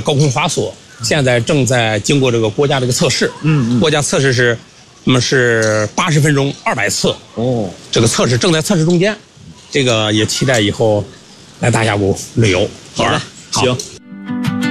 高空滑索，现在正在经过这个国家这个测试。国家测试是，那么是80分钟200次。哦，这个测试正在测试中间，这个也期待以后来大峡谷旅游。 好的，行。